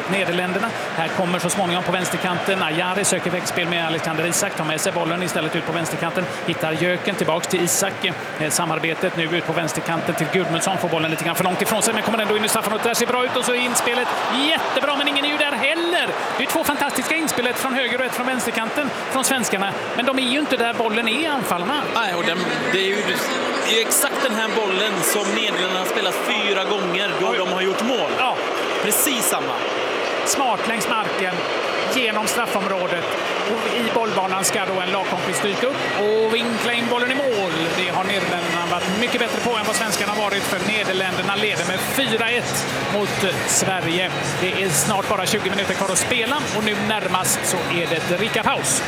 mot Nederländerna. Här kommer så småningom på vänsterkanten Ajari, söker växtspel med Alexander Isak, tar med sig bollen istället ut på vänsterkanten, hittar Jöken tillbaks till Isak. Samarbetet nu ut på vänsterkanten till Gudmundsson, får bollen lite grann för långt ifrån sig men kommer ändå in i straffområdet. Där ser bra ut och så är inspelet jättebra, men ingen är ju där heller. Det är två fantastiska inspelet från höger och ett från vänsterkanten från svenskarna, men de är ju inte där bollen är i anfallarna. Nej, och det är ju exakt den här bollen som Nederländerna har spelat 4 gånger då de har gjort mål. Ja. Precis samma. Smart längs marken, genom straffområdet, och i bollbanan ska då en lagkompis dyka upp och vinkla in bollen i mål. Det har Nederländerna varit mycket bättre på än vad svenskarna varit, för Nederländerna leder med 4-1 mot Sverige. Det är snart bara 20 minuter kvar att spela och nu närmast så är det drickapaus.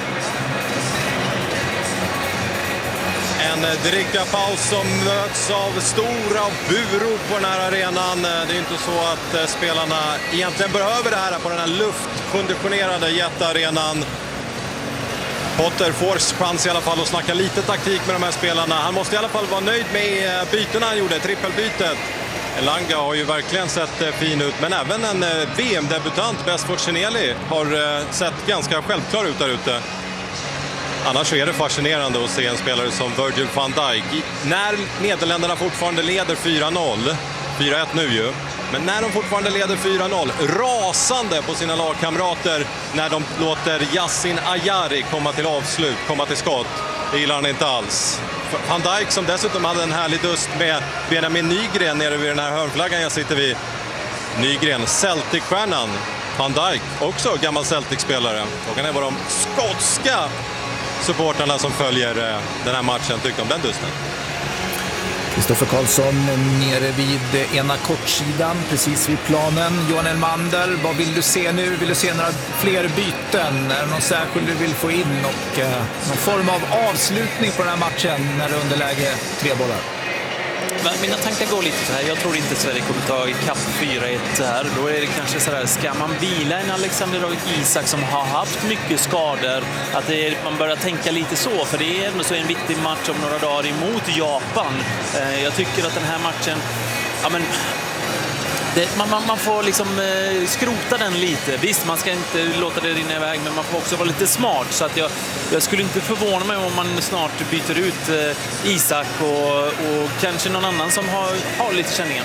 En drickapaus som möts av stora buror på den här arenan. Det är inte så att spelarna egentligen behöver det här på den här luftkonditionerade jättearenan. Potter får chans i alla fall att snacka lite taktik med de här spelarna. Han måste i alla fall vara nöjd med bytena han gjorde, trippelbytet. Elanga har ju verkligen sett fin ut, men även en VM-debutant, Besford Chineli, har sett ganska självklar ut där ute. Annars så är det fascinerande att se en spelare som Virgil van Dijk. När Nederländerna fortfarande leder 4-0, 4-1 nu ju, men när de fortfarande leder 4-0, rasande på sina lagkamrater när de låter Yassin Ajari komma till avslut, komma till skott. Det gillar han inte alls. Van Dijk, som dessutom hade en härlig dust med Benjamin Nygren nere vid den här hörnflaggan jag sitter vid. Nygren, Celtic-stjärnan. Van Dijk, också gammal Celtic-spelare. Frågan är vad de skotska supporterna som följer den här matchen tyckte om den dusten. Kristoffer Karlsson nere vid ena kortsidan, precis vid planen. Johan Elmander, vad vill du se nu? Vill du se några fler byten? Är det någon särskild du vill få in? Och någon form av avslutning på den här matchen när det är underläge 3 bollar? Mina tankar går lite så här. Jag tror inte Sverige kommer ta i kapp 4-1 här. Då är det kanske så här, ska man vila en Alexander Isak som har haft mycket skador, att man börjar tänka lite så, för det är ändå så en viktig match om några dagar emot Japan. Jag tycker att den här matchen, ja men man får liksom skrota den lite. Visst, man ska inte låta det rinna iväg, men man får också vara lite smart. Så att jag skulle inte förvåna mig om man snart byter ut Isak och kanske någon annan som har lite känningar.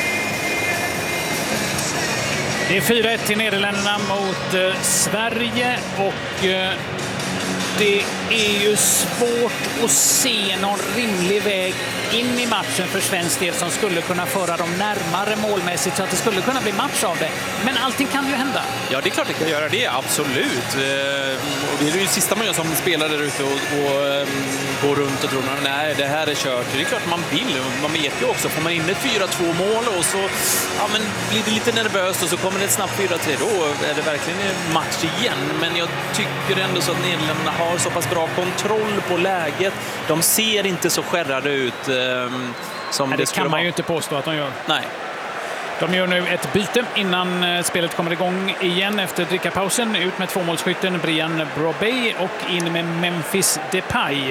Det är 4-1 till Nederländerna mot Sverige, och det är ju svårt att se någon rimlig väg in i matchen för svensk del som skulle kunna föra dem närmare målmässigt, så att det skulle kunna bli match av det. Men allting kan ju hända. Ja, det är klart det kan göra det, absolut. Och det är ju sista man gör som spelar där ute och går runt och tror nej, det här är kört. Det är klart man vill. Man vet ju också, får man in ett 4-2 mål och så blir det lite nervöst och så kommer det ett snabbt 4-3, då är det verkligen en match igen. Men jag tycker ändå så att Nederländerna har så pass bra kontroll på läget. De ser inte så skärrade ut som det kan man ju inte påstå att de gör. Nej. De gör nu ett byte innan spelet kommer igång igen efter drickapausen. Ut med tvåmålsskytten Brian Brobey och in med Memphis Depay.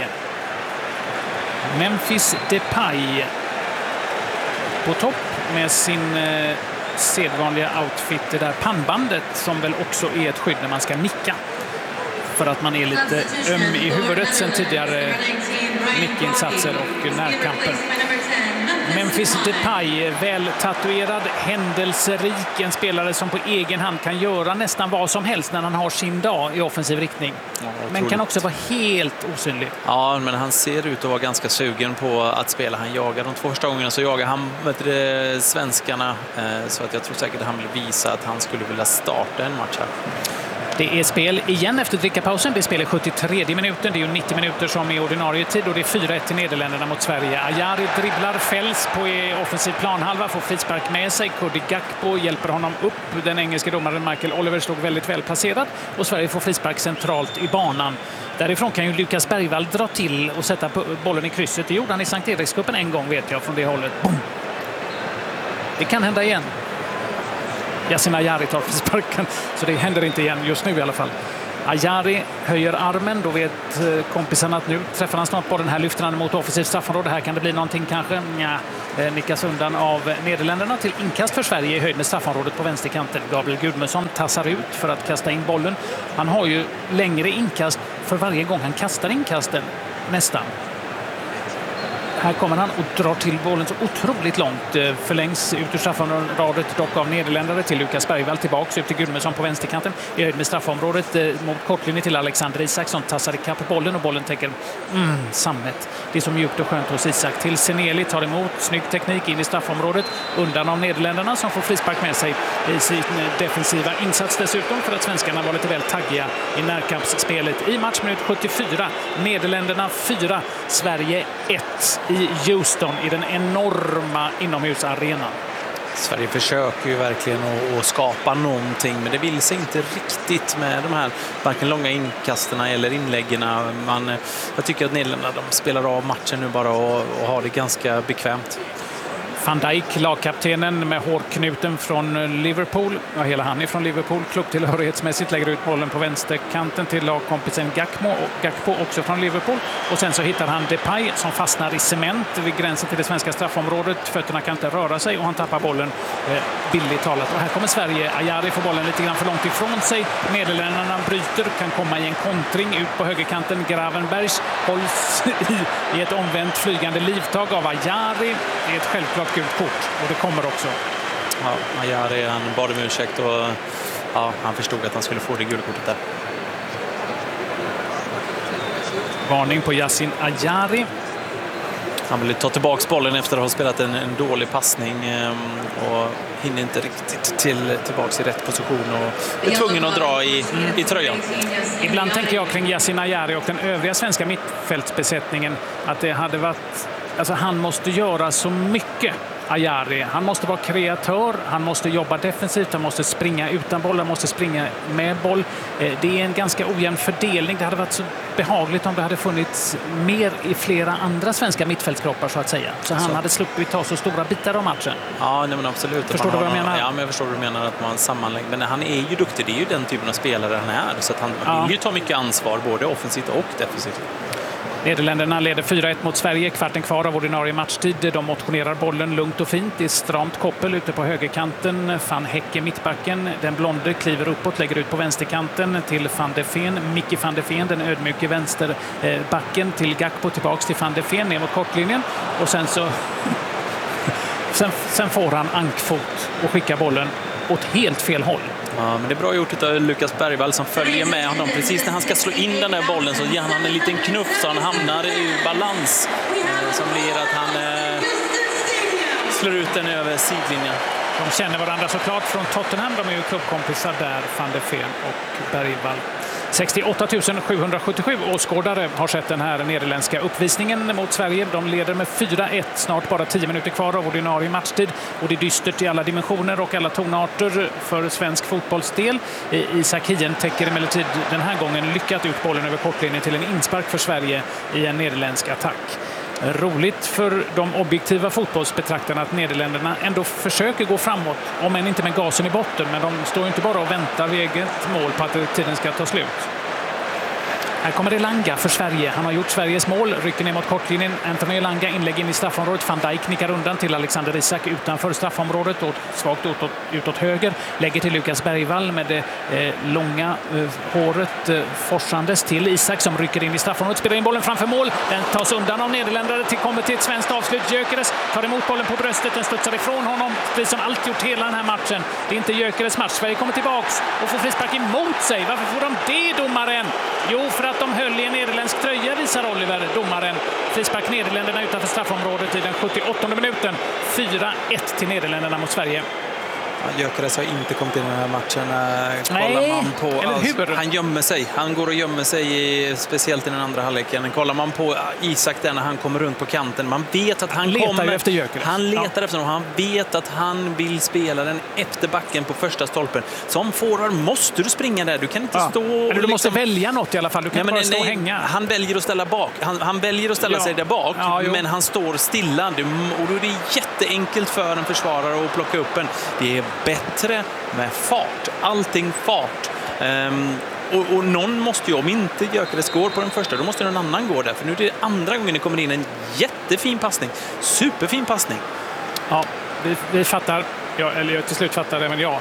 Memphis Depay på topp med sin sedvanliga outfit, det där pannbandet som väl också är ett skydd när man ska nicka, för att man är lite öm i huvudet sen tidigare nickinsatser och närkamper. Memphis Depay, väl tatuerad, händelserik, en spelare som på egen hand kan göra nästan vad som helst när han har sin dag i offensiv riktning. Ja, men kan också vara helt osynlig. Ja, men han ser ut att vara ganska sugen på att spela. Han jagar de 2 första gångerna, så jagar han svenskarna, så att jag tror säkert att han vill visa att han skulle vilja starta en match här. Det är spel igen efter drickapausen. Det är spel i 73 minuten. Det är ju 90 minuter som är ordinarie tid, och det är 4-1 till Nederländerna mot Sverige. Ajari dribblar, fälls på offensiv planhalva, får frispark med sig. Cody Gakpo hjälper honom upp. Den engelska domaren Michael Oliver stod väldigt väl placerad, och Sverige får frispark centralt i banan. Därifrån kan ju Lukas Bergvall dra till och sätta bollen i krysset. Det gjorde han i Sankt Erikscupen en gång, vet jag, från det hållet. Boom! Det kan hända igen. Yassin Ajari tar frisparken, så det händer inte igen just nu i alla fall. Ajari höjer armen, då vet kompisen att nu träffar han snart bollen. Här lyfter han mot offensivt straffområde. Här kan det bli någonting kanske. Nickas undan av Nederländerna till inkast för Sverige i höjd med straffområdet på vänsterkanten. Gabriel Gudmundsson tassar ut för att kasta in bollen. Han har ju längre inkast för varje gång han kastar inkasten, nästan. Här kommer han och drar till bollen så otroligt långt. Förlängs ut ur straffområdet dock av nederländare till Lukas Bergvall, tillbaks ut till Gudmundsson på vänsterkanten. I höjd med straffområdet mot kortlinjen till Alexander Isak som tassar i kapp bollen och bollen täcker sammet. Det är så mjukt och skönt hos Isak. Till Seneli, tar emot, snygg teknik in i straffområdet. Undan av nederländerna som får frispark med sig i sin defensiva insats dessutom, för att svenskarna var lite väl taggiga i närkampsspelet. I matchminut 74, Nederländerna 4, Sverige 1 i Houston i den enorma inomhusarenan. Sverige försöker ju verkligen att skapa någonting, men det vill sig inte riktigt med de här varken långa inkasterna eller inläggen. Jag tycker att Nederländerna, de spelar av matchen nu bara och har det ganska bekvämt. Van Dijk, lagkaptenen med hårknuten från Liverpool. Ja, hela han är från Liverpool. Klubbtillhörighetsmässigt lägger ut bollen på vänsterkanten till lagkompisen Gakpo också från Liverpool. Och sen så hittar han Depay som fastnar i cement vid gränsen till det svenska straffområdet. Fötterna kan inte röra sig och han tappar bollen billigt talat. Och här kommer Sverige. Ajari får bollen lite grann för långt ifrån sig. Nederländerna bryter, kan komma i en kontring ut på högerkanten. Gravenbergs hålls i ett omvänt flygande livtag av Ajari. Det är ett självklart gult kort och det kommer också. Ja, Ajari, han bad om ursäkt och han förstod att han skulle få det gula kortet där. Varning på Yasin Ajari. Han vill ta tillbaka bollen efter att ha spelat en dålig passning och hinner inte riktigt tillbaka i rätt position och är tvungen att dra i tröjan. Ibland tänker jag kring Yasin Ajari och den övriga svenska mittfältsbesättningen att det hade varit... Alltså han måste göra så mycket, Ajari. Han måste vara kreatör, han måste jobba defensivt, han måste springa utan boll, han måste springa med boll. Det är en ganska ojämn fördelning. Det hade varit så behagligt om det hade funnits mer i flera andra svenska mittfältskroppar så att säga. Så han hade sluppit ta så stora bitar av matchen. Ja, nej, men absolut. Förstår du vad jag menar? Ja, men jag förstår vad du menar, att man sammanlägger. Men han är ju duktig, det är ju den typen av spelare han är. Så att han vill ju ta mycket ansvar, både offensivt och defensivt. Nederländerna leder 4-1 mot Sverige, kvarten kvar av ordinarie matchtid. De motionerar bollen lugnt och fint. Det är stramt koppel ute på högerkanten. Van Hecke, mittbacken, den blonde, kliver uppåt, lägger ut på vänsterkanten till Van de Ven. Micke van de Ven, den ödmjuke vänsterbacken, till Gakpo, tillbaks till Van de Ven ner mot kortlinjen. Och sen så sen får han ankfot och skickar bollen åt helt fel håll. Ja, men det är bra gjort av Lukas Bergvall som följer med honom. Precis när han ska slå in den där bollen så ger han en liten knuff så han hamnar i balans. Som blir att han slår ut den över sidlinjen. De känner varandra såklart från Tottenham. De är ju klubbkompisar där, Van de Ven och Bergvall. 68 777 åskådare har sett den här nederländska uppvisningen mot Sverige. De leder med 4-1, snart bara 10 minuter kvar av ordinarie matchtid. Och det är dystert i alla dimensioner och alla tonarter för svensk fotbollsdel. Isak Hien täcker emellertid den här gången lyckat ut bollen över kortlinjen till en inspark för Sverige i en nederländsk attack. Roligt för de objektiva fotbollsbetraktarna att Nederländerna ändå försöker gå framåt, om än inte med gasen i botten, men de står inte bara och väntar vid eget mål på att tiden ska ta slut. Här kommer Elanga för Sverige. Han har gjort Sveriges mål, rycker ner mot kortlinjen. Anthony Elanga inlägg in i straffområdet. Van Dijk nickar undan till Alexander Isak utanför straffområdet och svagt utåt höger. Lägger till Lukas Bergvall med det långa håret forsandes till Isak som rycker in i straffområdet. Spelar in bollen framför mål. Den tas undan av nederländare. Kommer till ett svenskt avslut. Gyökeres tar emot bollen på bröstet. Den studsar ifrån honom. Precis som allt gjort hela den här matchen. Det är inte Gyökeres match. Sverige kommer tillbaks och får frispark emot sig. Varför får de det, domaren? Jo, för att de höll i en nederländsk tröja, visar Oliver, domaren. Frispark Nederländerna utanför straffområdet i den 78:e minuten. 4-1 till Nederländerna mot Sverige. Gyökeres har inte kommit in i den här matchen. Kollar man på, han gömmer sig. Han går och gömmer sig, speciellt i den andra halvleken. Kollar man på Isak där när han kommer runt på kanten, man vet att han letar efter Gyökeres. Han letar efter honom. Han vet att han vill spela den efter backen på första stolpen. Som forward måste du springa där. Du kan inte stå... Eller du måste välja något i alla fall. Du kan inte bara stå och hänga. Han väljer att ställa bak. Han väljer att ställa sig där bak, men han står stilla. Och då är det jätteenkelt för en försvarare att plocka upp en. Det är bättre med fart. Allting fart. Och någon måste ju, om inte Gyökeres går på den första, då måste någon annan gå där. För nu är det andra gången det kommer in en jättefin passning. Superfin passning. Ja, vi fattar, eller till slut fattar även jag,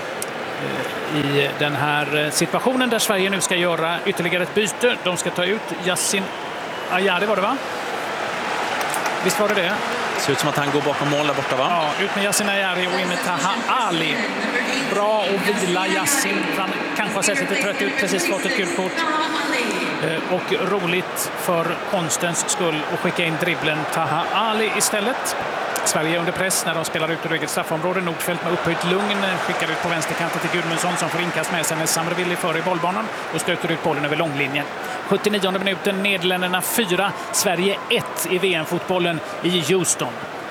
i den här situationen där Sverige nu ska göra ytterligare ett byte. De ska ta ut Yasin Ayari, var det va? Visst var det det? Ser ut som att han går bakom mål där borta, va? Ja, ut med Yasin Ayari och in med Taha Ali. Bra att vila Yasin. Han kanske har sett lite trött ut, precis fått ett gult kort. Och roligt för konstens skull att skicka in dribblen Taha Ali istället. Sverige under press när de spelar ut ur eget straffområde. Nordfeldt med upphöjt lugn skickar ut på vänsterkanten till Gudmundsson som får inkast med sig när Samreville före i bollbanan och stöter ut bollen över långlinjen. 79 minuten, Nederländerna 4, Sverige 1 i VM-fotbollen i Houston.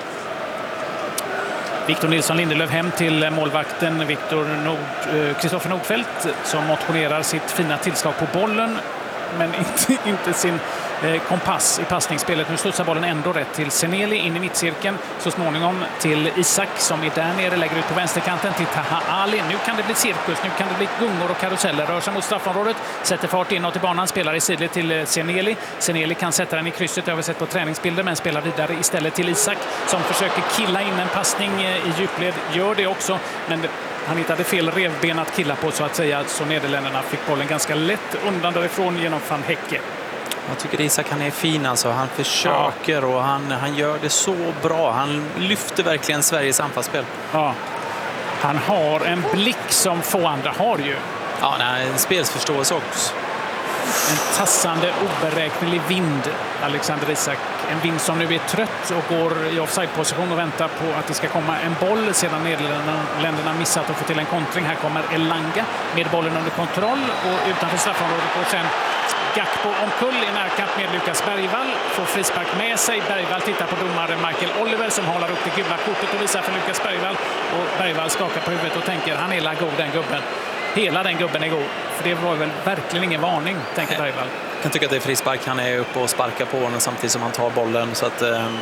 Victor Nilsson Lindelöf hem till målvakten Kristoffer Nordfeldt som motionerar sitt fina tillslag på bollen men inte sin kompass i passningsspelet. Nu studsar bollen ändå rätt till Seneli in i mittcirkeln. Så småningom till Isak som är där nere, lägger ut på vänsterkanten till Taha Ali. Nu kan det bli cirkus, nu kan det bli gungor och karuseller. Rör sig mot straffområdet, sätter fart inåt i banan, spelar i sidled till Seneli. Seneli kan sätta den i krysset, det har vi sett på träningsbilder, men spelar vidare istället till Isak som försöker killa in en passning i djupled. Gör det också, men han hittade fel revben att killa på så att säga, så Nederländerna fick bollen ganska lätt undan därifrån genom Van Hecke. Jag tycker Isak, han är fin alltså. Han försöker och han gör det så bra. Han lyfter verkligen Sveriges anfallsspel. Ja. Han har en blick som få andra har ju. Ja, en spelsförståelse också. En tassande, oberäknelig vind, Alexander Isak. En vind som nu är trött och går i offside-position och väntar på att det ska komma en boll sedan Nederländerna missat att få till en kontring. Här kommer Elanga med bollen under kontroll och utanför straffområdet och sen Gakpo omkull i närkamp med Lukas Bergvall. Får frispark med sig. Bergvall tittar på domare Michael Oliver som håller upp det gula kortet och visar för Lukas Bergvall. Och Bergvall skakar på huvudet och tänker han är la god den gubben. Hela den gubben är god. För det var väl verkligen ingen varning, tänker Bergvall. Jag kan tycka att det är frispark. Han är uppe och sparkar på honom samtidigt som han tar bollen. Så att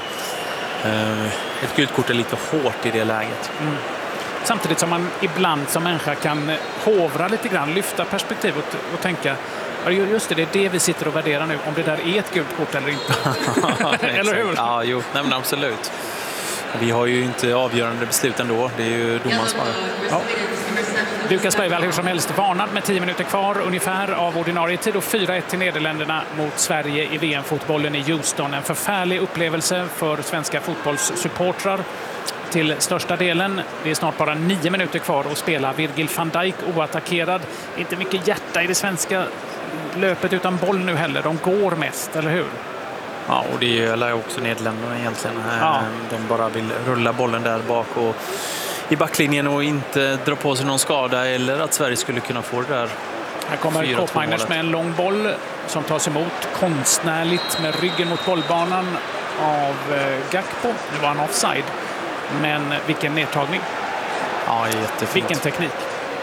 ett gult kort är lite hårt i det läget. Mm. Samtidigt som man ibland som människa kan hovra lite grann, lyfta perspektivet och tänka just det är det vi sitter och värderar nu, om det där är ett gult kort eller inte. Eller hur? Ja, jo, nej, men absolut. Vi har ju inte avgörande beslut ändå. Det är ju domarens svar. Ja. Lukas Bergvall hur som helst varnad med 10 minuter kvar ungefär av ordinarie tid och 4-1 till Nederländerna mot Sverige i VM-fotbollen i Houston. En förfärlig upplevelse för svenska fotbollssupportrar till största delen. Det är snart bara 9 minuter kvar att spela. Virgil van Dijk oattackerad. Inte mycket hjärta i det svenska löpet utan boll nu heller. De går mest, eller hur? Ja, och det gäller också Nederländerna egentligen. Ja. De bara vill rulla bollen där bak och i backlinjen och inte dra på sig någon skada eller att Sverige skulle kunna få det där. Här kommer Koopmeiners med en lång boll som tas emot konstnärligt med ryggen mot bollbanan av Gakpo. Nu var han offside. Men vilken nedtagning. Ja, jättefint. Vilken teknik.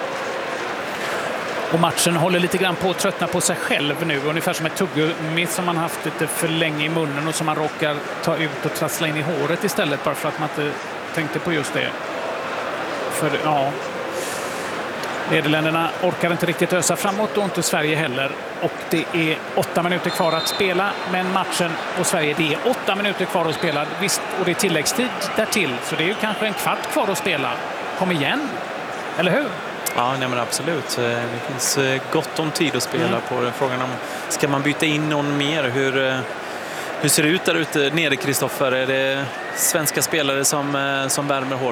Och matchen håller lite grann på att tröttna på sig själv nu. Ungefär som ett tuggummi som man haft lite för länge i munnen och som man råkar ta ut och trassla in i håret istället bara för att man inte tänkte på just det. För ja, Nederländerna orkar inte riktigt ösa framåt och inte Sverige heller. Och det är 8 minuter kvar att spela, men matchen och Sverige, det är 8 minuter kvar att spela. Visst, och det är tilläggstid därtill, så det är ju kanske en kvart kvar att spela. Kom igen, eller hur? Ja, nej, men absolut. Det finns gott om tid att spela på den frågan om ska man byta in någon mer? Hur ser det ut där ute nere, Kristoffer? Är det svenska spelare som värmer hårt?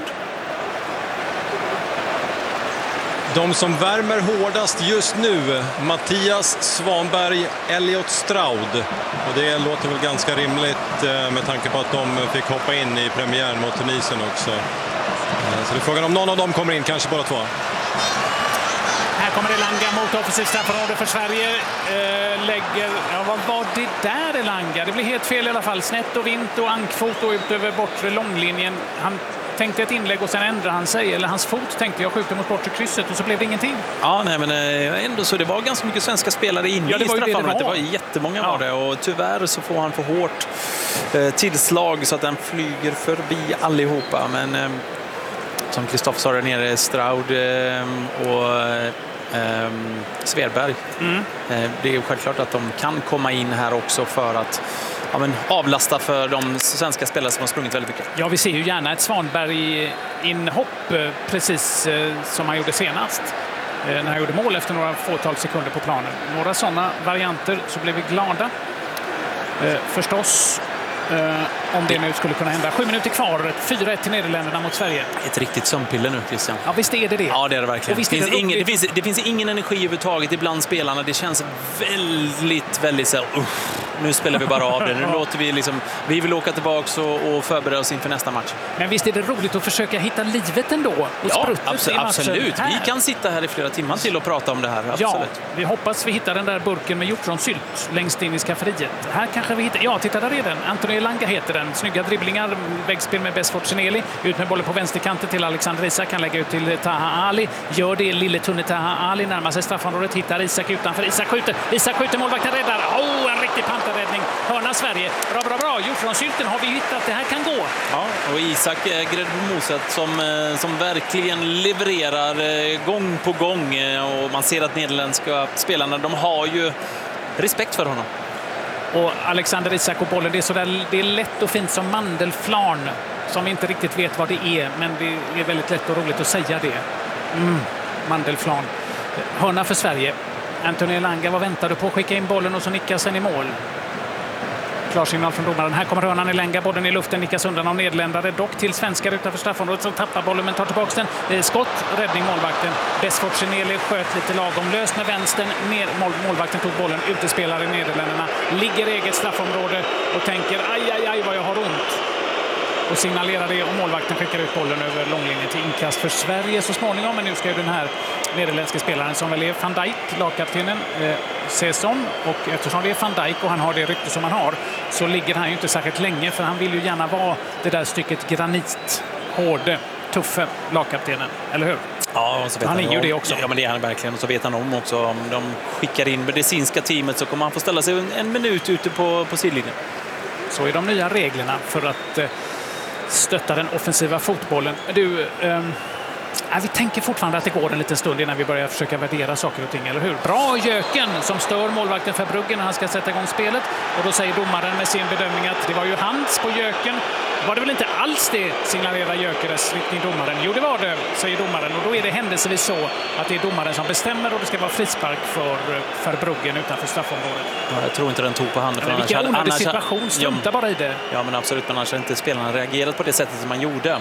De som värmer hårdast just nu, Mattias Svanberg, Elliot Stroud. Och det låter väl ganska rimligt med tanke på att de fick hoppa in i premiären mot Tunisien också. Så det är frågan om någon av dem kommer in, kanske bara två. Här kommer Elanga mot offensivt straffområde för Sverige. Vad var det där, Elanga? Det blir helt fel i alla fall. Snett och vint och ankfot och ut över bortre långlinjen. Han tänkte ett inlägg och sen ändrade han sig. Eller hans fot tänkte jag skjuter mot bortre krysset och så blev det ingenting. Ja, nej, men ändå så det var ganska mycket svenska spelare inne i straffområdet. Det var jättemånga var det och tyvärr så får han för hårt tillslag så att den flyger förbi allihopa. Men som Kristoffer sa där nere, Stroud och Svedberg. Det är ju självklart att de kan komma in här också för att avlasta för de svenska spelare som har sprungit väldigt mycket. Ja, vi ser ju gärna ett Svanberg-inhopp precis som han gjorde senast. När han gjorde mål efter några fåtal sekunder på planen. Några sådana varianter, så blev vi glada. Förstås, om det nu skulle kunna hända. 7 minuter kvar, 4-1 till Nederländerna mot Sverige. Ett riktigt sömnpiller nu, Christian. Ja, visst är det det. Ja, det är det verkligen. Det finns ingen energi överhuvudtaget ibland spelarna. Det känns väldigt så här, nu spelar vi bara av det. Nu låter vi vi vill åka tillbaka och förbereda oss inför nästa match. Men visst är det roligt att försöka hitta livet ändå? Ja, absolut. Vi kan sitta här i flera timmar till och prata om det här. Absolut. Ja, vi hoppas vi hittar den där burken med hjortronsylt längst in i skafferiet. Här kanske vi hittar... Ja, titta, där är den. Anthony Elanga heter den. Snygga dribblingar, väggspel med Bess Fortuneli. Ut med bollen på vänsterkanten till Alexander Isak. Kan lägga ut till Taha Ali. Gör det, lille tunne Taha Ali. Närmar sig straffområdet, hittar Isak utanför. Isak skjuter, målvakten räddar. En riktig pantarräddning. Hörna Sverige. Bra. Hjortronsylten har vi hittat. Det här kan gå. Ja, och Isak grädd på moset som verkligen levererar gång på gång. Och man ser att nederländska spelarna, de har ju respekt för honom. Och Alexander Isak och bollen, det är lätt och fint som mandelflarn som vi inte riktigt vet vad det är, men det är väldigt lätt och roligt att säga det. Mandelflarn. Hörna för Sverige. Anthony Elanga, vad väntar du på? Skicka in bollen och så nickas sen i mål. Klarsignal från domaren. Här kommer hörnan Elanga, bollen i luften, nickas undan av nederländare, dock till svenskar utanför straffområdet som tappar bollen men tar tillbaka den. Skott, räddning målvakten. Bess Fortuneli sköt lite lagom löst med vänstern. Målvakten tog bollen, utespelare i Nederländerna. Ligger i eget straffområde och tänker aj vad jag har ont. Och signalerar det, och målvakten skickar ut bollen över långlinjen till inkast för Sverige så småningom. Men nu ska ju den här nederländska spelaren som väl är Van Dijk, lagkaptenen, Sesson. Och eftersom det är Van Dijk och han har det rykte som han har, så ligger han ju inte särskilt länge, för han vill ju gärna vara det där stycket granit, hårde, tuffe lagkaptenen, eller hur? Ja, och så vet han är ju det också. Ja, men det är han verkligen. Och så vet han om också, om de skickar in medicinska teamet så kommer han få ställa sig en minut ute på sidlinjen. Så är de nya reglerna för att stötta den offensiva fotbollen. Vi tänker fortfarande att det går en liten stund innan vi börjar försöka värdera saker och ting, eller hur? Bra Jöken som stör målvakten för Bruggen när han ska sätta igång spelet. Och då säger domaren med sin bedömning att det var ju hands på Jöken. Var det väl inte alls det, signalerar Jökeres riktning domaren. Jo, det var det, säger domaren. Och då är det händelsevis så att det är domaren som bestämmer och det ska vara frispark för Bruggen utanför straffområdet. Ja, jag tror inte den tog på handen. Men vilken onödig situation, strunta bara i det. Ja, men absolut, men annars har inte spelarna reagerat på det sättet som man gjorde.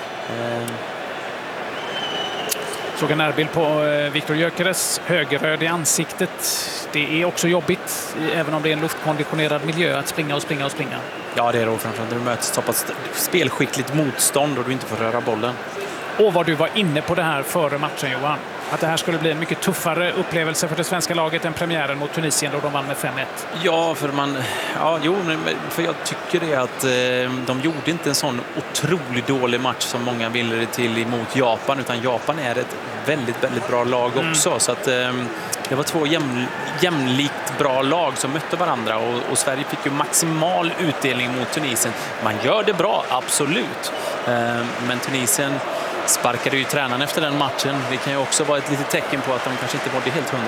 Såg en närbild på Viktor Gyökeres, högerröd i ansiktet. Det är också jobbigt, även om det är en luftkonditionerad miljö, att springa. Ja, det är då framförallt när du möter så pass spelskickligt motstånd och du inte får röra bollen. Och vad du var inne på det här före matchen, Johan. Att det här skulle bli en mycket tuffare upplevelse för det svenska laget än premiären mot Tunisien då de vann med 5-1. Ja, för jag tycker det att de gjorde inte en sån otroligt dålig match som många ville det till emot Japan, utan Japan är ett väldigt, väldigt bra lag också. Så att det var två jämlikt bra lag som mötte varandra och Sverige fick ju maximal utdelning mot Tunisien. Man gör det bra, absolut. Men Tunisien sparkade ju tränaren efter den matchen. Det kan ju också vara ett litet tecken på att de kanske inte mådde helt 100.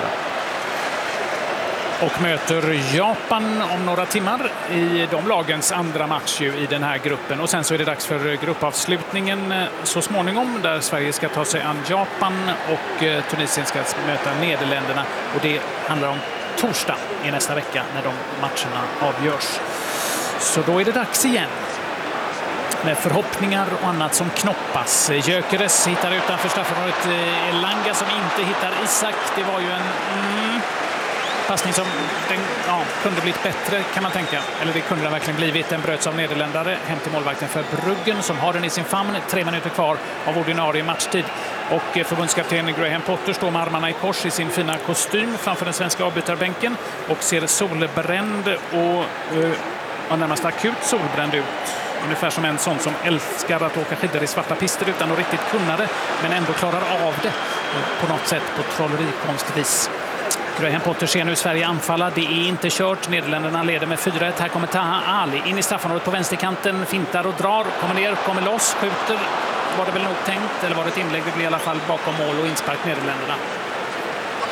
Och möter Japan om några timmar i de lagens andra match i den här gruppen. Och sen så är det dags för gruppavslutningen så småningom, där Sverige ska ta sig an Japan och Tunisien ska möta Nederländerna. Och det handlar om torsdag i nästa vecka när de matcherna avgörs. Så då är det dags igen. Med förhoppningar och annat som knoppas. Gyökeres hittar utanför straffområdet Elanga som inte hittar Isak. Det var ju en passning som kunde blivit bättre, kan man tänka. Eller det kunde den verkligen blivit. Den bröts av nederländare hem till målvakten för Bruggen som har den i sin famn. 3 minuter kvar av ordinarie matchtid. Och förbundskapten Graham Potter står med armarna i kors i sin fina kostym framför den svenska avbytarbänken och ser solbränd och närmast akut solbränd ut. Ungefär som en sån som älskar att åka skidor i svarta pister utan att riktigt kunna det, men ändå klarar av det på något sätt på trollerikonstvis. Graham Potter ser nu Sverige anfalla. Det är inte kört. Nederländerna leder med 4-1. Här kommer Taha Ali in i straffområdet på vänsterkanten. Fintar och drar. Kommer ner, kommer loss, skjuter. Var det väl nog tänkt, eller var det ett inlägg? Det blir i alla fall bakom mål och inspark Nederländerna.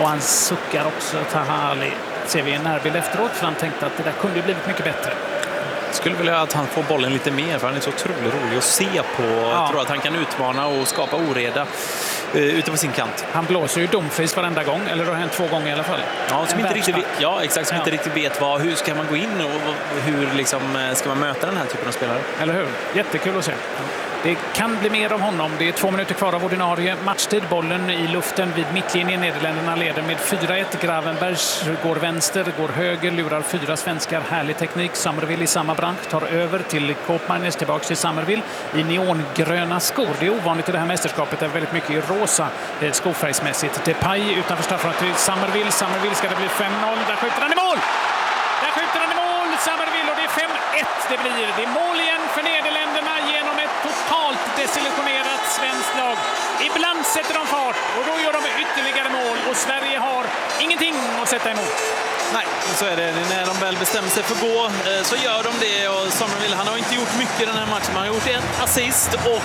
Och han suckar också, Taha Ali. Ser vi en närbild efteråt, för han tänkte att det där kunde blivit mycket bättre. Skulle vilja att han får bollen lite mer, för han är så otroligt rolig att se på. Jag tror att han kan utmana och skapa oreda ute på sin kant. Han blåser ju domfris varenda gång, eller det har hänt 2 gånger i alla fall. Ja, som inte riktigt vet, inte riktigt vet hur ska man gå in och hur liksom, ska man möta den här typen av spelare. Eller hur? Jättekul att se. Det kan bli mer av honom. Det är 2 minuter kvar av ordinarie matchtid. Bollen i luften vid mittlinjen. Nederländerna leder med 4-1. Gravenbergs går vänster, går höger, lurar 4 svenskar. Härlig teknik. Summerville i samma bransch tar över till Koopmeiners, tillbaka till Summerville i neongröna skor. Det är ovanligt i det här mästerskapet. Det är väldigt mycket i rosa skofärgsmässigt. Depay utanför straffområdet till Summerville. Summerville ska det bli 5-0. Där skjuter han i mål! Summerville, och det är 5-1 det blir. Det är mål igen för Nederländerna genom ett totalt desillusionerat svenskt lag. Ibland sätter de fart och då gör de ytterligare mål och Sverige har ingenting att sätta emot. Nej, så är det. När de väl bestämmer sig för att gå så gör de det. Och Summerville, han har inte gjort mycket i den här matchen. Han har gjort en assist och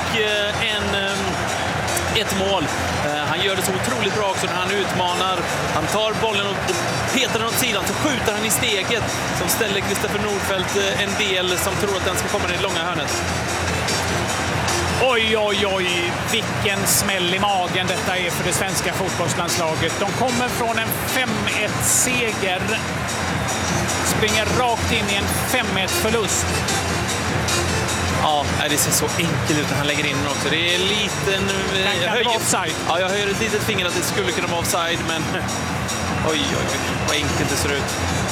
ett mål. Han gör det så otroligt bra också när han utmanar. Han tar bollen och petar den åt sidan, så skjuter han i steget som ställer Kristoffer Nordfeldt en del som tror att den ska komma i det långa hörnet. Oj, oj, oj, vilken smäll i magen detta är för det svenska fotbollslandslaget. De kommer från en 5-1-seger, springer rakt in i en 5-1-förlust. Ja, det ser så enkelt ut när han lägger in den också. Det är en liten... Kan det vara offside? Ja, jag höjer ett litet finger att det skulle kunna vara offside, men oj, vad enkelt det ser ut.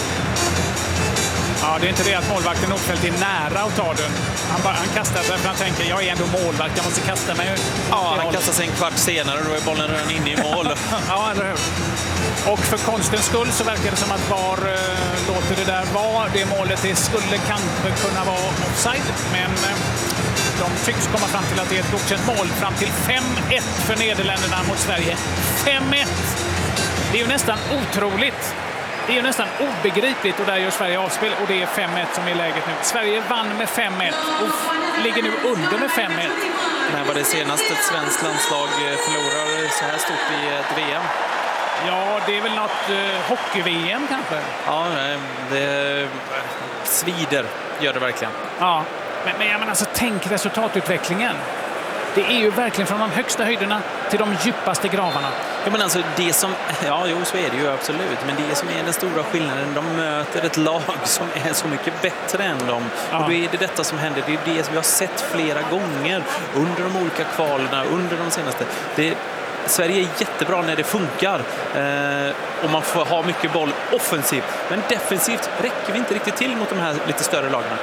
Ja, det är inte det att målvakten Nordfeldt är nära att ta den. Han kastar sig för han tänker, jag är ändå målvakt, jag måste kasta mig. Ja, han kastar sig en kvart senare och då är bollen redan inne i mål. Ja, eller hur? Och för konstens skull så verkar det som att VAR låter det där vara. Det målet det skulle kanske kunna vara offside, men de tycks komma fram till att det är ett godkänt mål fram till 5-1 för Nederländerna mot Sverige. 5-1! Det är ju nästan otroligt. Det är ju nästan obegripligt och där gör Sverige avspel och det är 5-1 som är läget nu. Sverige vann med 5-1 och ligger nu under med 5-1. När var det senast ett svenskt landslag förlorar så här stort i ett VM? Ja, det är väl något hockey-VM kanske. Ja, det svider gör det verkligen. Ja, men jag menar, alltså, tänk resultatutvecklingen. Det är ju verkligen från de högsta höjderna till de djupaste gravarna. Ja, men alltså det som, ja, jo, så är det ju absolut. Men det som är den stora skillnaden, de möter ett lag som är så mycket bättre än dem. Ja. Och då är det detta som händer. Det är det som vi har sett flera gånger under de olika kvalerna, under de senaste. Sverige är jättebra när det funkar och man får ha mycket boll offensivt. Men defensivt räcker vi inte riktigt till mot de här lite större lagarna.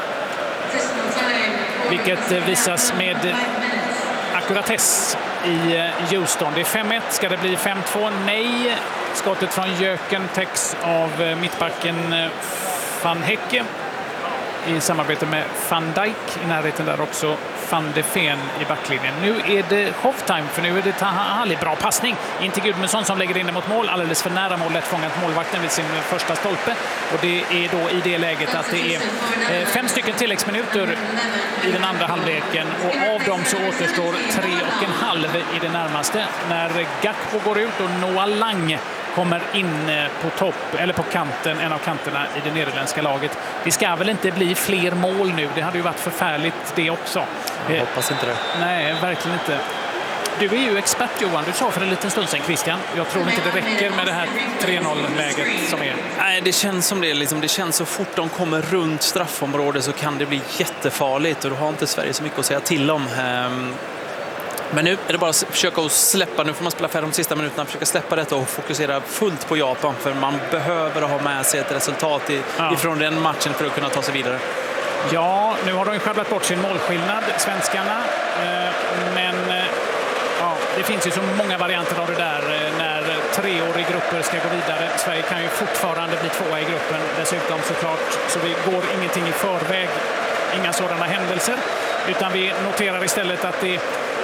Vilket visas med akkuratess i Houston. Det är 5-1. Ska det bli 5-2? Nej. Skottet från Jöken täcks av mittbacken Van Hecke i samarbete med Van Dijk. I närheten där också Van de Ven i backlinjen. Nu är det halftime, för nu är det Taha Ali. Bra passning in till Gudmundsson som lägger in det mot mål. Alldeles för nära mål, lätt fångat målvakten vid sin första stolpe. Och det är då i det läget att det är 5 stycken tilläggsminuter i den andra halvleken. Och av dem så återstår 3,5 i det närmaste. När Gakpo går ut och Noah Lang kommer in på topp, eller på kanten, en av kanterna i det nederländska laget. Det ska väl inte bli fler mål nu. Det hade ju varit förfärligt det också. Jag hoppas inte det. Nej, verkligen inte. Du är ju expert, Johan. Du sa för en liten stund sedan, Christian. Jag tror inte det räcker med det här 3-0-läget som är. Nej, det känns som det. Liksom. Det känns så fort de kommer runt straffområdet så kan det bli jättefarligt. Och då har inte Sverige så mycket att säga till om. Men nu är det bara att försöka att släppa. Nu får man spela färre de sista minuterna. Försöka släppa detta och fokusera fullt på Japan. För man behöver ha med sig ett resultat ifrån den matchen för att kunna ta sig vidare. Ja, nu har de ju sjabblat bort sin målskillnad, svenskarna. Men ja, det finns ju så många varianter av det där när 3-åriga grupper ska gå vidare. Sverige kan ju fortfarande bli 2 i gruppen dessutom såklart. Så vi går ingenting i förväg, inga sådana händelser. Utan vi noterar istället att det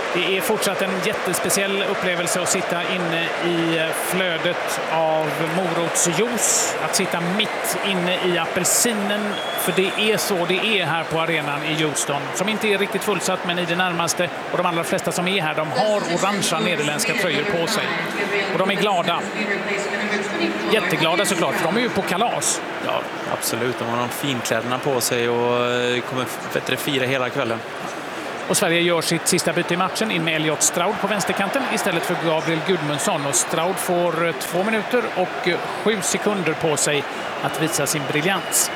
Det är fortsatt en jättespeciell upplevelse att sitta inne i flödet av morotsjuice. Att sitta mitt inne i apelsinen. För det är så det är här på arenan i Houston. Som inte är riktigt fullsatt, men i det närmaste. Och de allra flesta som är här, de har orangea nederländska tröjor på sig. Och de är glada. Jätteglada såklart, för de är ju på kalas. Ja, absolut. De har de finkläderna på sig och kommer bättre fira hela kvällen. Och Sverige gör sitt sista byte i matchen in med Elliot Stroud på vänsterkanten istället för Gabriel Gudmundsson. Och Stroud får 2 minuter och 7 sekunder på sig att visa sin briljans.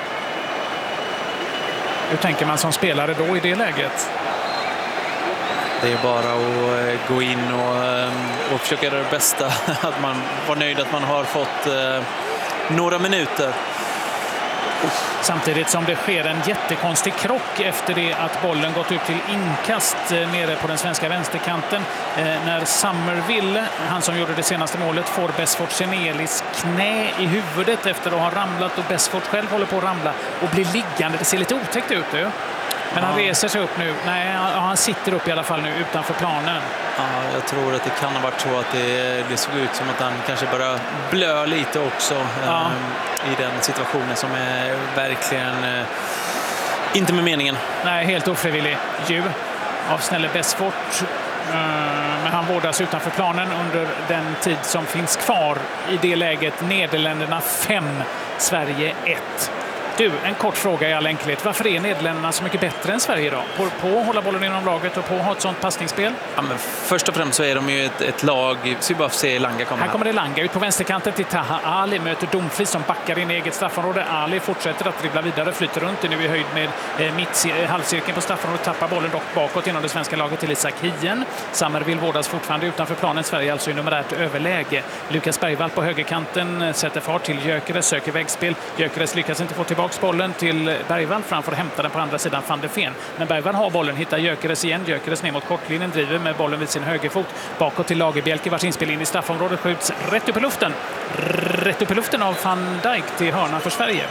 Hur tänker man som spelare då i det läget? Det är bara att gå in och försöka göra det bästa. Att man var nöjd att man har fått några minuter. Samtidigt som det sker en jättekonstig krock efter det att bollen gått ut till inkast nere på den svenska vänsterkanten. När Summerville, han som gjorde det senaste målet, får Besford Chenelis knä i huvudet efter att ha ramlat, och Besford själv håller på att ramla och blir liggande. Det ser lite otäckt ut nu. Men han reser sig upp nu. Nej, han sitter upp i alla fall nu utanför planen. Ja, jag tror att det kan ha varit så att det såg ut som att han kanske börjar blö lite också i den situationen som är verkligen inte med meningen. Nej, helt ofrivillig ju av snälle Besford. Men han vårdas utanför planen under den tid som finns kvar. I det läget Nederländerna 5, Sverige 1. Du, en kort fråga i all enkelhet. Varför är Nederländerna så mycket bättre än Sverige idag? På att hålla bollen inom laget och på att ha ett sånt passningsspel? Ja, men först och främst så är de ju ett lag. Så vi bara får se Elanga komma. Här kommer Elanga ut på vänsterkanten till Taha Ali. Möter Dumfries som backar in i eget straffområde. Ali fortsätter att dribbla vidare. Flyter runt. Nu i höjd med halvcirkeln på straffområdet. Tappar bollen dock bakåt inom det svenska laget till Isak Hien. Summerville vårdas fortfarande utanför planen. Sverige alltså i numerärt överläge. Lukas Bergvall på högerkanten sätter fart till Gyökeres. Söker vägspel. Gyökeres lyckas inte få tillbaka bollen till Bergvall framför att hämta den på andra sidan van der Ven. Men Bergvall har bollen, hittar Gyökeres igen. Gyökeres ner mot kortlinjen, driver med bollen vid sin högerfot. Bakåt till Lagerbielke, vars inspel in i straffområdet skjuts rätt upp i luften. Rätt upp i luften av Van Dijk till hörna för Sverige.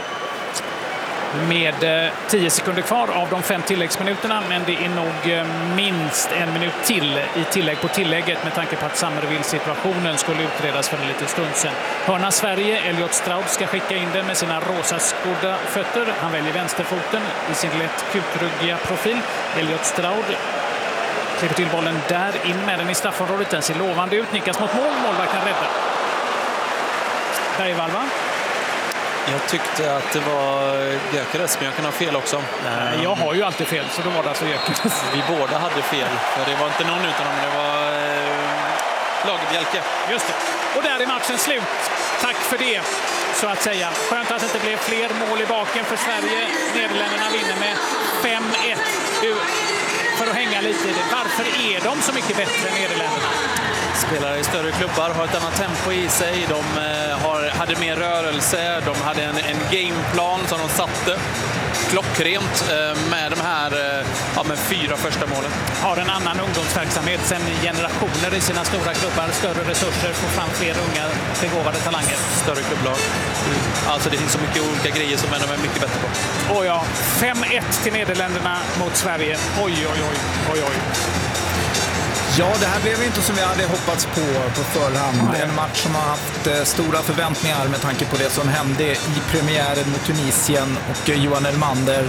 Med 10 sekunder kvar av de 5 tilläggsminuterna, men det är nog minst en minut till i tillägg på tillägget med tanke på att Summerville-situationen skulle utredas för en liten stund sedan. Hörna Sverige, Elliot Stroud ska skicka in den med sina rosa skodda fötter. Han väljer vänsterfoten i sin lätt kutryggiga profil. Elliot Stroud klipper till bollen där, in med den i straffområdet. Den ser lovande ut, nickas mot mål, målvakten räddar. Bergvall, va? Jag tyckte att det var Gyökeres, men jag kan ha fel också. Jag har ju alltid fel, så då var det alltså Gyökeres. Vi båda hade fel. Det var inte någon utan det var Lagerbielke. Just det. Och där är matchen slut. Tack för det, så att säga. Skönt att det inte blev fler mål i baken för Sverige. Nederländerna vinner med 5-1. För att hänga lite i det. Varför är de så mycket bättre än Nederländerna? Spelare i större klubbar har ett annat tempo i sig. De hade mer rörelse. De hade en gameplan som de satte klockrent med de här med 4 första målen. Har en annan ungdomsverksamhet sedan generationer i sina stora klubbar. Större resurser, får fram fler unga begåvade talanger. Större klubblag. Alltså det finns så mycket olika grejer som de är mycket bättre på. Och ja, 5-1 till Nederländerna mot Sverige. Oj, oj, oj, oj, oj. Ja, det här blev inte som vi hade hoppats på förhand. En match som har haft stora förväntningar med tanke på det som hände i premiären mot Tunisien och Johan Elmander.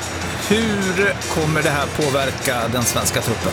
Hur kommer det här påverka den svenska truppen?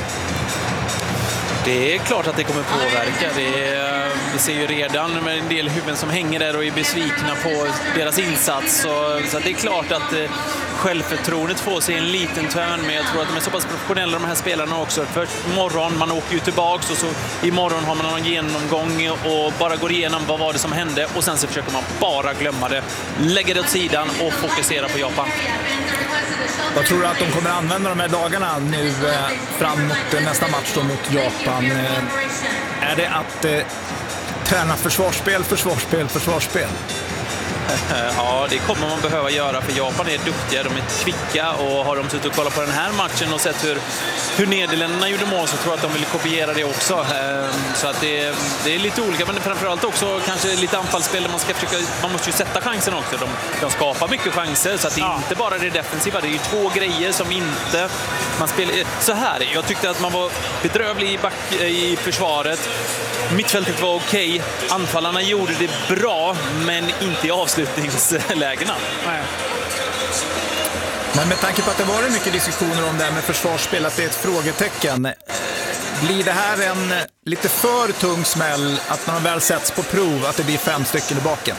Det är klart att det kommer påverka. Vi ser ju redan med en del huvuden som hänger där och är besvikna på deras insats. Så det är klart att självförtroendet får sig en liten törn, men jag tror att de är så pass professionella, de här spelarna också. För imorgon, man åker ju tillbaks och så imorgon har man någon genomgång och bara går igenom vad var det som hände och sen så försöker man bara glömma det. Lägga det åt sidan och fokusera på Japan. Jag tror att de kommer använda de här dagarna nu fram mot nästa match då mot Japan. Är det att träna försvarsspel? Ja, det kommer man behöva göra, för Japan är duktiga, de är kvicka, och har de suttit och kollat på den här matchen och sett hur Nederländerna gjorde mål, så tror jag att de vill kopiera det också. Så att det är lite olika, men framförallt också kanske lite anfallsspel där man måste ju sätta chansen också. De skapar mycket chanser, så att det är inte bara det defensiva, det är ju två grejer som inte man spelar så här. Jag tyckte att man var bedrövlig i försvaret. Mittfältet var okej. Anfallarna gjorde det bra, men inte i avslutningslägena. Nej. Men med tanke på att det var mycket diskussioner om det här med försvarsspel, att det är ett frågetecken. Blir det här en lite för tung smäll att när de väl sätts på prov att det blir 5 stycken i baken?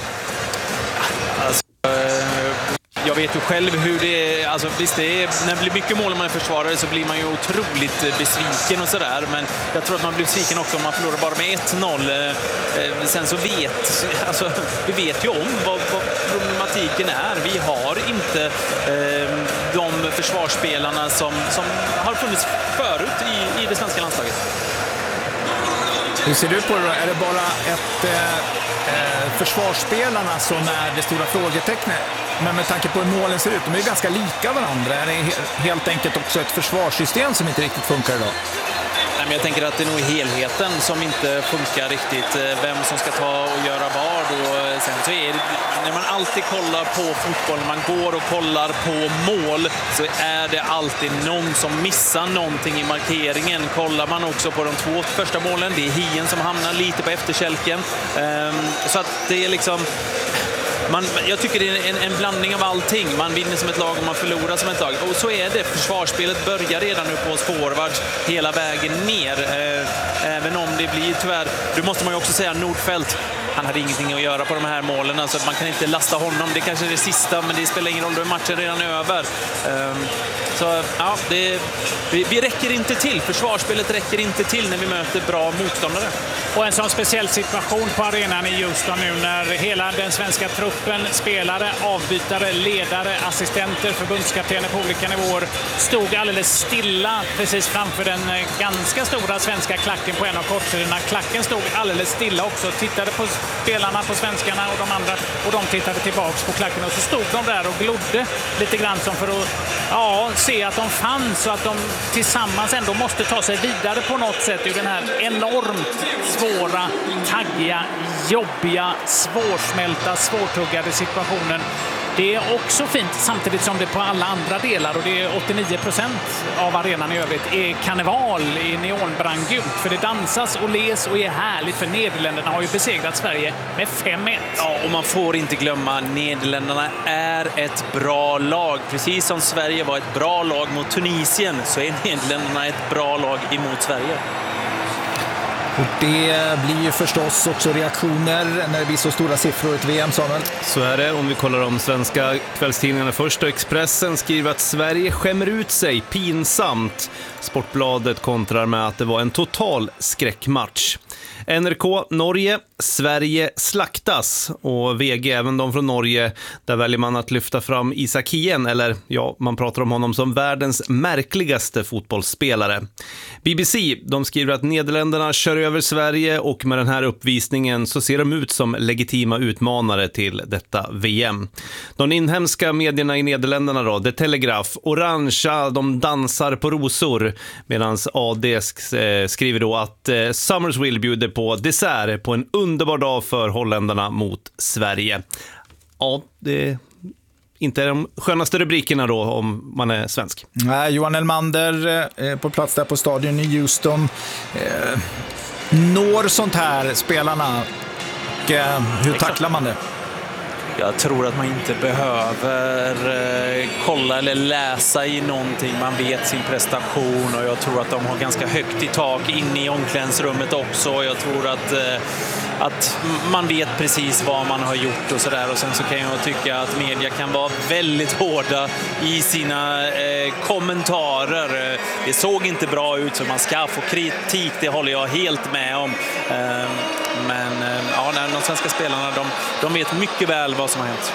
Jag vet ju själv hur det är. Alltså, visst, när det blir mycket mål om man är försvarare så blir man ju otroligt besviken och sådär. Men jag tror att man blir besviken också om man förlorar bara med 1-0. Sen så vi vet ju om vad problematiken är. Vi har inte de försvarsspelarna som har funnits förut i det svenska landslaget. Hur ser du på det då? Är det bara försvarsspelarna som är det stora frågetecknet? Men med tanke på hur målen ser ut, de är ju ganska lika varandra. Är det helt enkelt också ett försvarssystem som inte riktigt funkar idag? Nej, men jag tänker att det är nog helheten som inte funkar riktigt. Vem som ska ta och göra vad. Och sen så är det, när man alltid kollar på fotboll, man går och kollar på mål, så är det alltid någon som missar någonting i markeringen. Kollar man också på de 2 första målen, det är Hien som hamnar lite på efterkälken. Så att det är liksom... Jag tycker det är en blandning av allting. Man vinner som ett lag och man förlorar som ett lag. Och så är det. Försvarsspelet börjar redan nu på oss forwards hela vägen ner. Även om det blir tyvärr... Då måste man ju också säga Nordfeldt. Han hade ingenting att göra på de här målen. Så man kan inte lasta honom. Det kanske är det sista, men det spelar ingen roll. Då är matchen redan över. Så ja, vi räcker inte till. Försvarsspelet räcker inte till när vi möter bra motståndare. Och en sån speciell situation på arenan i Houston nu när hela den svenska truppen, spelare, avbytare, ledare, assistenter, förbundskaptener på olika nivåer stod alldeles stilla precis framför den ganska stora svenska klacken på en av kortsidorna. Klacken stod alldeles stilla också, tittade på spelarna, på svenskarna och de andra, och de tittade tillbaks på klacken, och så stod de där och glodde lite grann som för att se att de fanns, och att de tillsammans ändå måste ta sig vidare på något sätt ur den här enormt svåra, taggiga, jobbiga, svårsmälta, svårtuggade situationen. Det är också fint, samtidigt som det på alla andra delar, och det är 89% av arenan i övrigt, är karneval i neonbrandgult. För det dansas och les och är härligt, för Nederländerna har ju besegrat Sverige med 5-1. Ja, och man får inte glömma, Nederländerna är ett bra lag. Precis som Sverige var ett bra lag mot Tunisien, så är Nederländerna ett bra lag emot Sverige. Och det blir ju förstås också reaktioner när det blir så stora siffror i ett VM, Samuel. Så är det. Om vi kollar om svenska kvällstidningarna först, och Expressen skriver att Sverige skämmer ut sig pinsamt. Sportbladet kontrar med att det var en total skräckmatch. NRK Norge, Sverige slaktas, och VG, även de från Norge, där väljer man att lyfta fram Isak Hien, eller ja, man pratar om honom som världens märkligaste fotbollsspelare. BBC, de skriver att Nederländerna kör över Sverige, och med den här uppvisningen så ser de ut som legitima utmanare till detta VM. De inhemska medierna i Nederländerna då, The Telegraph, orangea, de dansar på rosor, medan AD skriver då att Summersville bjuder på dessert på en underbar dag för holländarna mot Sverige. Ja, det inte de skönaste rubrikerna då om man är svensk. Nej, Johan Elmander på plats där på stadion i Houston. Når sånt här spelarna? Och, hur tacklar man det? Jag tror att man inte behöver kolla eller läsa i någonting. Man vet sin prestation, och jag tror att de har ganska högt i tak inne i omklädningsrummet också. Jag tror att man vet precis vad man har gjort och sådär. Och sen så kan jag tycka att media kan vara väldigt hårda i sina kommentarer. Det såg inte bra ut, så man ska få kritik, det håller jag helt med om. Men ja, de svenska spelarna, de vet mycket väl vad som har hänt.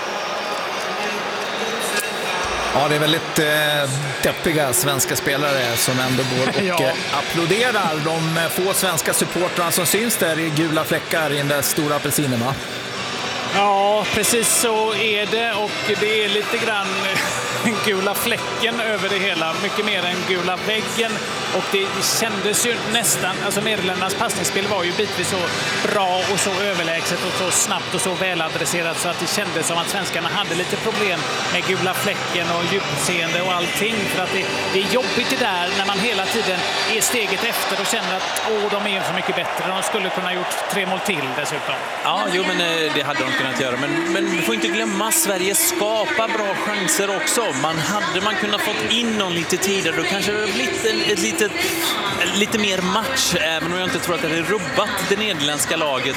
Ja, det är väldigt deppiga svenska spelare som ändå går och applåderar de få svenska supportrarna som syns där i gula fläckar i den där stora apelsinen, va? Ja, precis så är det, och det är lite grann gula fläcken över det hela, mycket mer än gula väggen, och det kändes ju nästan, alltså Nederländernas passningsspel var ju bitvis så bra och så överlägset och så snabbt och så väladresserat så att det kändes som att svenskarna hade lite problem med gula fläcken och djupseende och allting, för att det är jobbigt det där när man hela tiden är steget efter och känner att de är så mycket bättre, de skulle kunna gjort 3 mål till dessutom. Ja, men det hade de kunnat göra. Men vi får inte glömma, Sverige skapar bra chanser också. Hade man kunnat fått in någon lite tidigare, då kanske det blivit lite mer match. Även om jag inte tror att det hade rubbat det nederländska laget,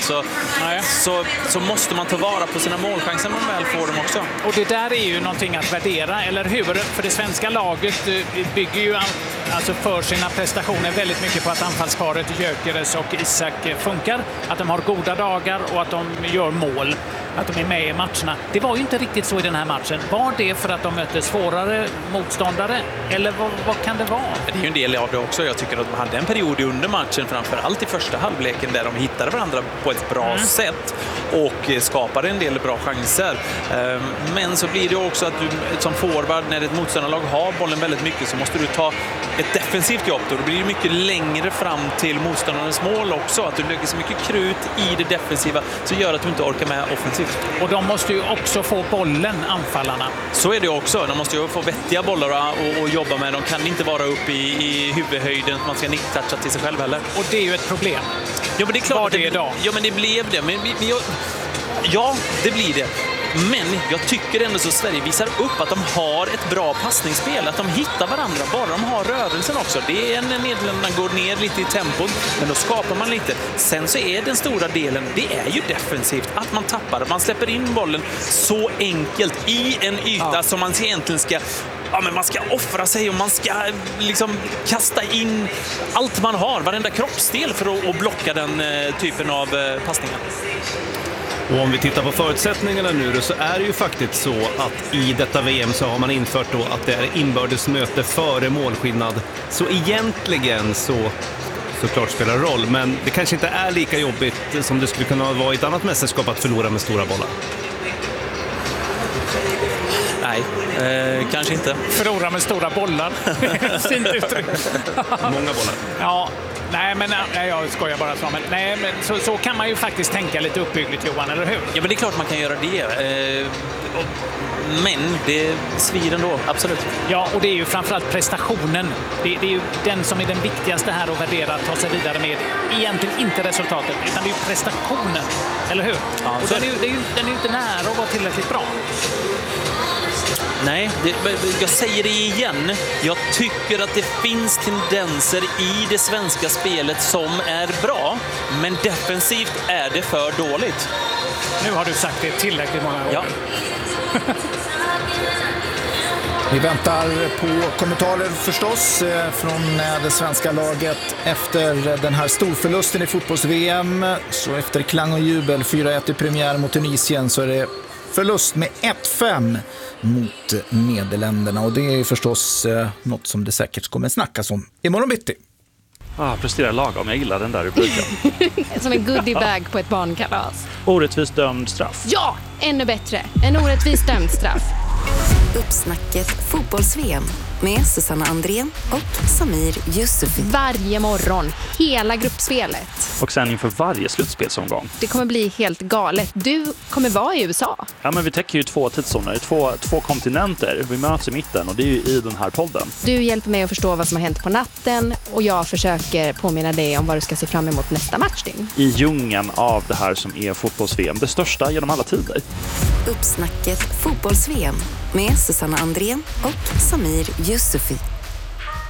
så måste man ta vara på sina målchanser när man väl får dem också. Och det där är ju någonting att värdera, eller hur? För det svenska laget bygger ju alltså för sina prestationer väldigt mycket på att anfallsparet Gyökeres och Isak funkar. Att de har goda dagar och att de gör mål. Att de är med i matcherna. Det var ju inte riktigt så i den här matchen. Var det för att de mötte svårare motståndare? Eller vad kan det vara? Det är ju en del av det också. Jag tycker att de hade en period under matchen, framförallt i första halvleken, där de hittade varandra på ett bra sätt och skapade en del bra chanser. Men så blir det också att du som forward, när ett motståndarlag har bollen väldigt mycket, så måste du ta ett defensivt jobb. Då blir det mycket längre fram till motståndarens mål också. Att du lägger så mycket krut i det defensiva så gör att du inte orkar med offensivt. Och de måste ju också få bollen, anfallarna. Så är det också. De måste ju få vettiga bollar och jobba med. De kan inte vara uppe i huvudhöjden. Man ska nicktoucha till sig själv heller. Och det är ju ett problem. Ja, men det är klart. Var det idag? Ja, men det blev det. Ja, det blir det. Men jag tycker ändå så Sverige visar upp att de har ett bra passningsspel, att de hittar varandra, bara de har rörelsen också. Det är när Nederländerna går ner lite i tempot, men då skapar man lite. Sen så är den stora delen, det är ju defensivt, att man tappar, man släpper in bollen så enkelt i en yta som man egentligen ska... Ja, men man ska offra sig och man ska liksom kasta in allt man har, varenda kroppsdel för att blocka den typen av passningar. Och om vi tittar på förutsättningarna nu då, så är det ju faktiskt så att i detta VM så har man infört då att det är inbördesmöte före målskillnad. Så egentligen så klart spelar roll, men det kanske inte är lika jobbigt som det skulle kunna vara i ett annat mästerskap att förlora med stora bollar. Nej, kanske inte. Förlora med stora bollar. Fint uttryck. Många bollar. Ja, nej, men jag skojar bara så. Men, nej, men så kan man ju faktiskt tänka lite uppbyggligt, Johan, eller hur? Ja, men det är klart man kan göra det. Men det svir ändå, absolut. Ja, och det är ju framförallt prestationen. Det är ju den som är den viktigaste här att värdera, att ta sig vidare med. Egentligen inte resultatet, utan det är ju prestationen, eller hur? Ja, och den är ju inte nära att vara tillräckligt bra. Nej, jag säger det igen. Jag tycker att det finns tendenser i det svenska spelet som är bra, men defensivt är det för dåligt. Nu har du sagt det tillräckligt många gånger. Ja. Vi väntar på kommentarer förstås från det svenska laget efter den här storförlusten i fotbolls-VM. Så efter klang och jubel 4-1 i premiär mot Tunisien så är det förlust med 1-5 mot Nederländerna. Och det är förstås något som det säkert kommer snackas om imorgon bitti. Presterar lagom, jag gillar den där rubriken. Som en goodiebag på ett barnkalas. Orättvist dömd straff. Ja, ännu bättre. En orättvis dömd straff. Uppsnacket fotbolls-VM med Susanna Andrén och Samir Yusufi. Varje morgon, hela gruppspelet. Och sen inför varje slutspelsomgång. Det kommer bli helt galet. Du kommer vara i USA. Ja, men vi täcker ju 2 tidszoner, två kontinenter. Vi möts i mitten och det är ju i den här podden. Du hjälper mig att förstå vad som har hänt på natten och jag försöker påminna dig om vad du ska se fram emot nästa matchdygn. I djungeln av det här som är fotbolls-VM, det största genom alla tider. Uppsnacket fotbolls-VM med Susanna Andrén och Samir Yusufi.